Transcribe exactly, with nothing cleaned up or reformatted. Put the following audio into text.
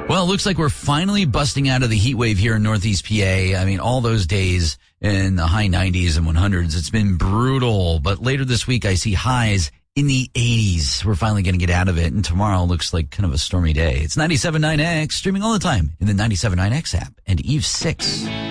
Well, it looks like we're finally busting out of the heat wave here in Northeast P A. I mean, all those days in the high nineties and hundreds, it's been brutal. But later this week, I see highs in the eighties. We're finally going to get out of it. And tomorrow looks like kind of a stormy day. It's ninety-seven point nine X, streaming all the time in the ninety-seven point nine X app and Eve six.